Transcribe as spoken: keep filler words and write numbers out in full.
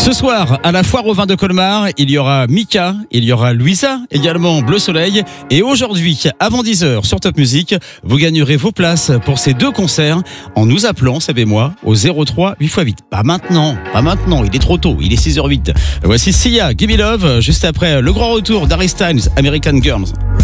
Ce soir, à la Foire au Vin de Colmar, il y aura Mika, il y aura Louisa, également Bleu Soleil. Et aujourd'hui, avant dix heures sur Top Music, vous gagnerez vos places pour ces deux concerts en nous appelant, savez-moi, au zéro trois huit fois huit. Pas maintenant, pas maintenant, il est trop tôt, il est six heures huit. Voici Sia, Gimme Love, juste après le grand retour d'Harry Styles, American Girls.